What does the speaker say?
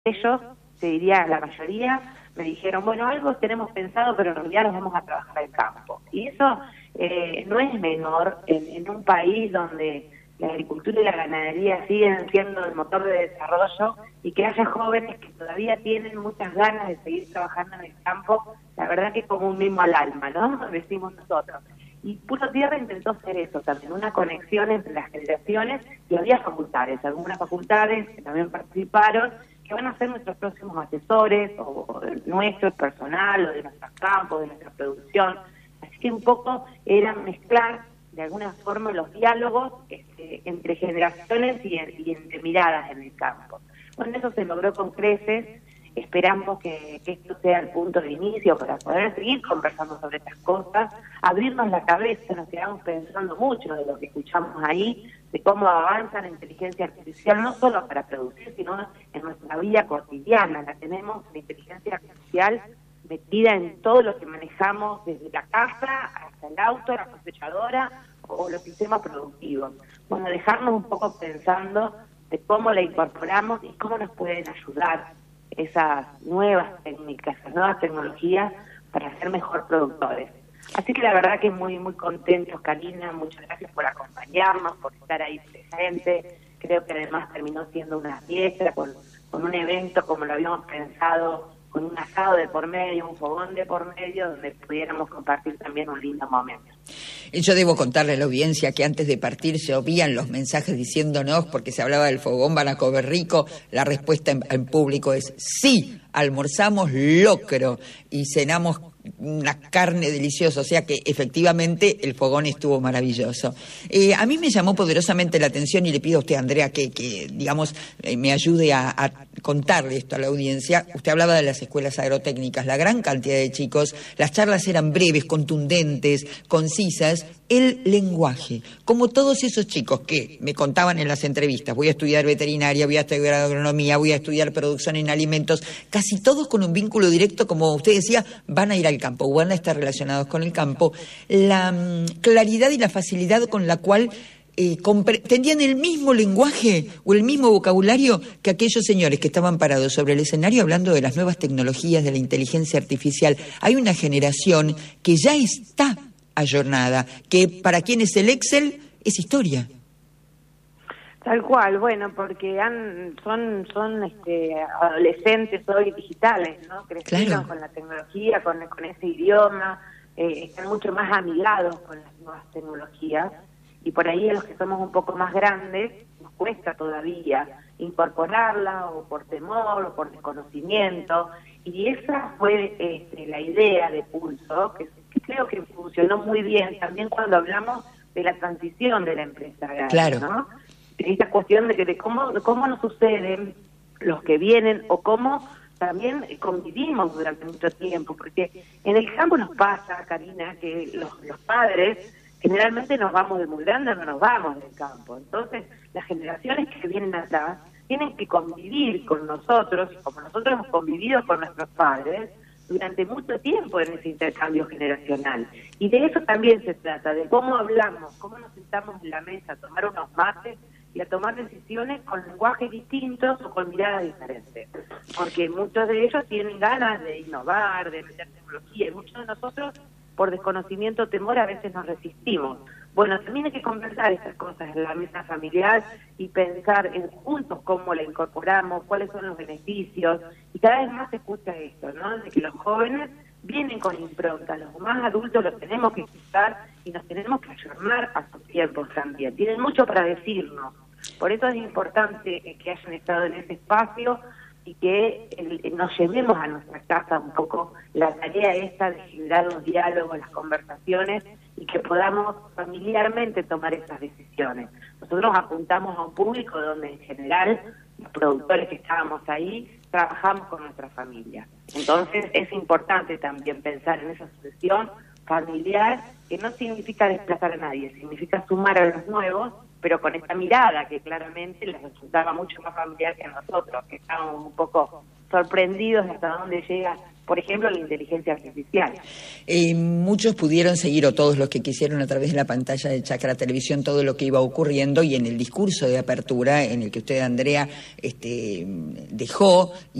ellos, te diría la mayoría, me dijeron, bueno, algo tenemos pensado, pero en realidad nos vamos a trabajar al campo. Y eso no es menor en un país donde la agricultura y la ganadería siguen siendo el motor de desarrollo, y que haya jóvenes que todavía tienen muchas ganas de seguir trabajando en el campo. La verdad que es como un mimo al alma, ¿no? Decimos nosotros. Y Puro Tierra intentó hacer eso también, una conexión entre las generaciones, y había facultades, algunas facultades que también participaron, que van a ser nuestros próximos asesores, o nuestro personal, o de nuestros campos, de nuestra producción. Así que un poco era mezclar de alguna forma los diálogos entre generaciones y entre miradas en el campo. Bueno, eso se logró con creces. Esperamos que esto sea el punto de inicio para poder seguir conversando sobre estas cosas, abrirnos la cabeza. Nos quedamos pensando mucho de lo que escuchamos ahí, de cómo avanza la inteligencia artificial, no solo para producir, sino en nuestra vida cotidiana. La tenemos, la inteligencia artificial, metida en todo lo que manejamos, desde la casa hasta el auto, la cosechadora o los sistemas productivos. Bueno, dejarnos un poco pensando de cómo la incorporamos y cómo nos pueden ayudar esas nuevas técnicas, esas nuevas tecnologías para ser mejor productores. Así que la verdad que muy contentos, Karina, muchas gracias por acompañarnos, por estar ahí presente. Creo que además terminó siendo una fiesta con un evento como lo habíamos pensado, con un asado de por medio, un fogón de por medio, donde pudiéramos compartir también un lindo momento. Yo debo contarle a la audiencia que antes de partir se oían los mensajes diciéndonos, porque se hablaba del fogón, van a comer rico. La respuesta en público es sí, almorzamos locro y cenamos una carne deliciosa, o sea que efectivamente el fogón estuvo maravilloso. A mí me llamó poderosamente la atención, y le pido a usted, Andrea, que digamos, me ayude a contarle esto a la audiencia. Usted hablaba de las escuelas agrotécnicas, la gran cantidad de chicos, las charlas eran breves, contundentes, concisas. El lenguaje, como todos esos chicos que me contaban en las entrevistas, voy a estudiar veterinaria, voy a estudiar agronomía, voy a estudiar producción en alimentos, casi todos con un vínculo directo, como usted decía, van a ir al campo, o van a estar relacionados con el campo. La claridad y la facilidad con la cual tenían el mismo lenguaje o el mismo vocabulario que aquellos señores que estaban parados sobre el escenario hablando de las nuevas tecnologías, de la inteligencia artificial. Hay una generación que ya está ayornada, que para quienes el Excel es historia. Tal cual, bueno, porque son adolescentes hoy digitales, ¿no? Crecieron claro, con la tecnología, con ese idioma, están mucho más amigados con las nuevas tecnologías, y por ahí a los que somos un poco más grandes nos cuesta todavía incorporarla, o por temor o por desconocimiento, y esa fue la idea de Pulso, que creo que funcionó muy bien también cuando hablamos de la transición de la empresa agraria, claro, ¿no? Esta cuestión de cómo nos suceden los que vienen, o cómo también convivimos durante mucho tiempo, porque en el campo nos pasa, Karina, que los padres generalmente nos vamos de muy grande, no nos vamos del campo. Entonces, las generaciones que vienen atrás tienen que convivir con nosotros, como nosotros hemos convivido con nuestros padres durante mucho tiempo en ese intercambio generacional. Y de eso también se trata, de cómo hablamos, cómo nos sentamos en la mesa a tomar unos mates y a tomar decisiones con lenguajes distintos o con miradas diferentes. Porque muchos de ellos tienen ganas de innovar, de meter tecnología, y muchos de nosotros, por desconocimiento o temor, a veces nos resistimos. Bueno, también hay que conversar estas cosas en la mesa familiar y pensar en juntos cómo la incorporamos, cuáles son los beneficios, y cada vez más se escucha esto, ¿no? De que los jóvenes vienen con impronta, los más adultos los tenemos que escuchar y nos tenemos que ayornar a sus tiempos también. Tienen mucho para decirnos, por eso es importante que hayan estado en ese espacio y que nos llevemos a nuestra casa un poco la tarea esta de generar los diálogos, las conversaciones, y que podamos familiarmente tomar esas decisiones. Nosotros apuntamos a un público donde en general los productores que estábamos ahí trabajamos con nuestra familia. Entonces es importante también pensar en esa sucesión familiar, que no significa desplazar a nadie, significa sumar a los nuevos, pero con esta mirada que claramente les resultaba mucho más familiar que a nosotros, que estábamos un poco sorprendidos de hasta dónde llega por ejemplo, la inteligencia artificial. Muchos pudieron seguir, o todos los que quisieron, a través de la pantalla de Chacra Televisión, todo lo que iba ocurriendo, y en el discurso de apertura en el que usted, Andrea, dejó